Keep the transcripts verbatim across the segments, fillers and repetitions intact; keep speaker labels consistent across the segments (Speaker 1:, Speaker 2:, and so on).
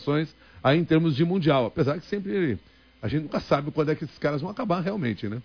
Speaker 1: aí em termos de mundial, apesar que sempre a gente nunca sabe quando é que esses caras vão acabar realmente, né?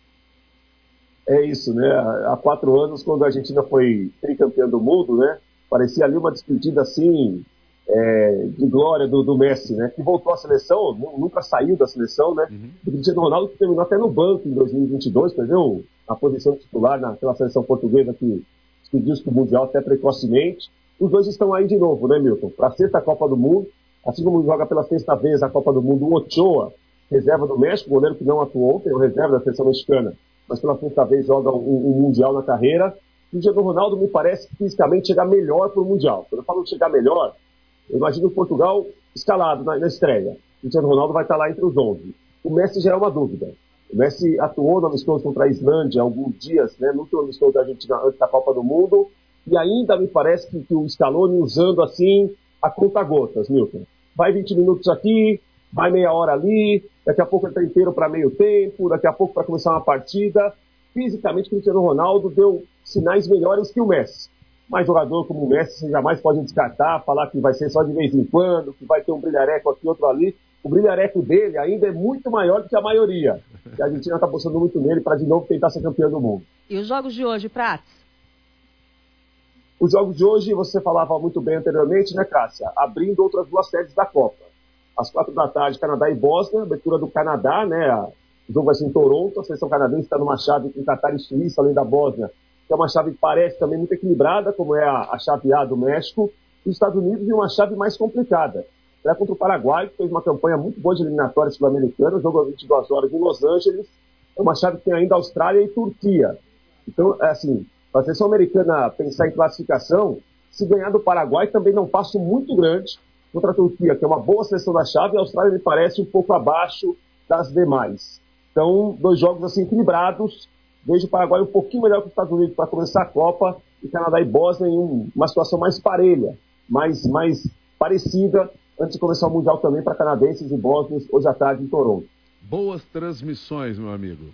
Speaker 2: É isso, né? Há quatro anos, quando a Argentina foi tricampeã do mundo, né? Parecia ali uma despedida assim, é, de glória do, do Messi, né? Que voltou à seleção, nunca saiu da seleção, né? Uhum. O Cristiano Ronaldo que terminou até no banco em dois mil e vinte e dois, perdeu a posição titular naquela seleção portuguesa que despediu-se do Mundial até precocemente. Os dois estão aí de novo, né, Milton? Para a sexta Copa do Mundo, assim como joga pela sexta vez a Copa do Mundo, o Ochoa, reserva do México, goleiro que não atuou ontem, é o reserva da seleção mexicana, mas pela sexta vez joga um, um Mundial na carreira. E o Cristiano Ronaldo me parece que fisicamente chegar melhor para o Mundial. Quando eu falo de chegar melhor, eu imagino o Portugal escalado na, na estreia. O Cristiano Ronaldo vai estar lá entre os onze. O Messi já é uma dúvida. O Messi atuou no amistoso contra a Islândia há alguns dias, né, no último amistoso da Argentina antes da Copa do Mundo, e ainda me parece que, que o Scaloni usando assim a conta-gotas, Milton. Vai vinte minutos aqui, vai meia hora ali, daqui a pouco ele está inteiro para meio tempo, daqui a pouco para começar uma partida. Fisicamente, o Cristiano Ronaldo deu sinais melhores que o Messi. Mas jogador como o Messi, você jamais pode descartar, falar que vai ser só de vez em quando, que vai ter um brilhareco aqui, outro ali. O brilhareco dele ainda é muito maior do que a maioria. E a Argentina está apostando muito nele para de novo tentar ser campeão do mundo.
Speaker 3: E os jogos de hoje, Prats?
Speaker 2: Os jogos de hoje, você falava muito bem anteriormente, né, Cássia? Abrindo outras duas sedes da Copa. Às quatro da tarde, Canadá e Bósnia, abertura do Canadá, né? O jogo vai ser em Toronto, a seleção canadense está numa chave com Catar e Suíça, além da Bósnia, que é uma chave que parece também muito equilibrada, como é a, a chave A do México, e os Estados Unidos em uma chave mais complicada. Será contra o Paraguai, que fez uma campanha muito boa de eliminatória sul-americana, jogo às vinte e duas horas em Los Angeles, é uma chave que tem ainda Austrália e Turquia. Então, é assim, para a seleção americana pensar em classificação, se ganhar do Paraguai também não passo muito grande contra a Turquia, que é uma boa seleção da chave, e a Austrália me parece um pouco abaixo das demais. Então, dois jogos assim equilibrados. Vejo o Paraguai um pouquinho melhor que os Estados Unidos para começar a Copa, e Canadá e Bósnia em um, uma situação mais parelha, mais, mais parecida, antes de começar o Mundial também para canadenses e bósnios, hoje à tarde em Toronto.
Speaker 1: Boas transmissões, meu amigo.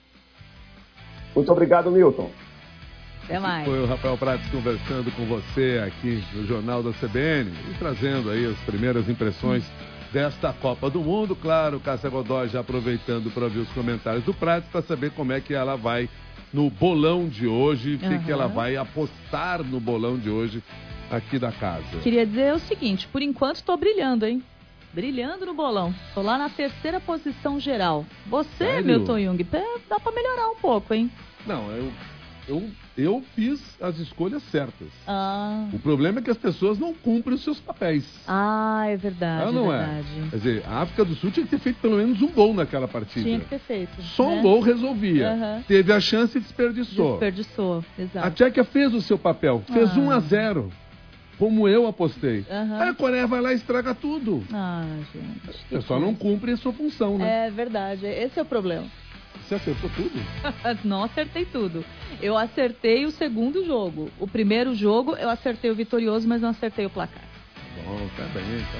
Speaker 2: Muito obrigado, Milton.
Speaker 3: Até mais.
Speaker 1: Foi o Rafael Prats conversando com você aqui no Jornal da C B N e trazendo aí as primeiras impressões desta Copa do Mundo. Claro, Cássia Godoy já aproveitando para ouvir os comentários do Prats para saber como é que ela vai no bolão de hoje, o que, uhum. que ela vai apostar no bolão de hoje aqui da casa.
Speaker 3: Queria dizer o seguinte, por enquanto estou brilhando, hein? Brilhando no bolão. Estou lá na terceira posição geral. Você, Sério? Milton Jung, dá para melhorar um pouco, hein?
Speaker 1: Não, eu... Eu, eu fiz as escolhas certas.
Speaker 3: Ah.
Speaker 1: O problema é que as pessoas não cumprem os seus papéis.
Speaker 3: Ah, é verdade.
Speaker 1: Ah, não
Speaker 3: é verdade.
Speaker 1: é? Quer dizer, a África do Sul tinha que ter feito pelo menos um gol naquela partida.
Speaker 3: Tinha que ter feito.
Speaker 1: Só
Speaker 3: né?
Speaker 1: um gol resolvia.
Speaker 3: Uhum.
Speaker 1: Teve a chance e desperdiçou.
Speaker 3: Desperdiçou, exato.
Speaker 1: A Tchequia fez o seu papel. Fez
Speaker 3: ah.
Speaker 1: um a zero. Como eu apostei.
Speaker 3: Uhum.
Speaker 1: Aí a Coreia vai lá e estraga tudo.
Speaker 3: Ah, gente.
Speaker 1: O pessoal não cumpre a sua função, né?
Speaker 3: É verdade. Esse é o problema.
Speaker 1: Você acertou tudo?
Speaker 3: Não acertei tudo. Eu acertei o segundo jogo. O primeiro jogo eu acertei o vitorioso, mas não acertei o placar.
Speaker 1: Bom, tá bem, tá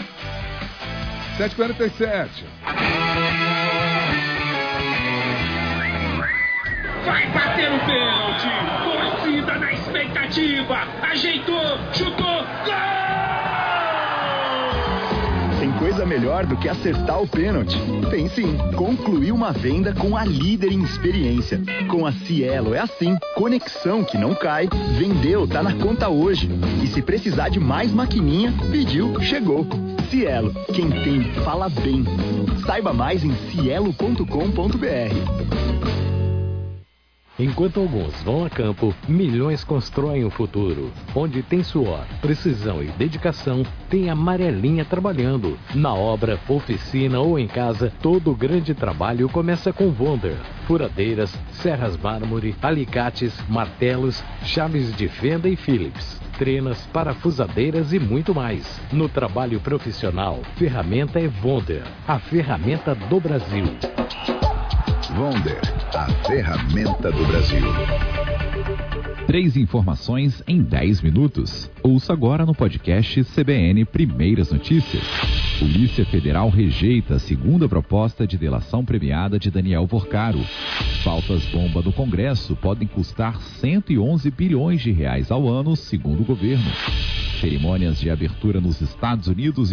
Speaker 1: bem. sete e quarenta e sete.
Speaker 4: Vai bater o pênalti. Torcida na expectativa. Ajeitou, chutou. Gol!
Speaker 5: Tem coisa melhor do que acertar o pênalti. Tem sim. Concluir uma venda com a líder em experiência. Com a Cielo é assim. Conexão que não cai. Vendeu, tá na conta hoje. E se precisar de mais maquininha, pediu, chegou. Cielo. Quem tem, fala bem. Saiba mais em cielo ponto com ponto br.
Speaker 6: Enquanto alguns vão a campo, milhões constroem o futuro. Onde tem suor, precisão e dedicação, tem a Amarelinha trabalhando. Na obra, oficina ou em casa, todo grande trabalho começa com Wonder. Furadeiras, serras mármore, alicates, martelos, chaves de fenda e Phillips. Trenas, parafusadeiras e muito mais. No trabalho profissional, ferramenta é Wonder, a ferramenta do Brasil.
Speaker 7: Wonder, a ferramenta do Brasil.
Speaker 8: Três informações em dez minutos. Ouça agora no podcast C B N Primeiras Notícias. Polícia Federal rejeita a segunda proposta de delação premiada de Daniel Porcaro. Faltas-bomba do Congresso podem custar cento e onze bilhões de reais ao ano, segundo o governo. Cerimônias de abertura nos Estados Unidos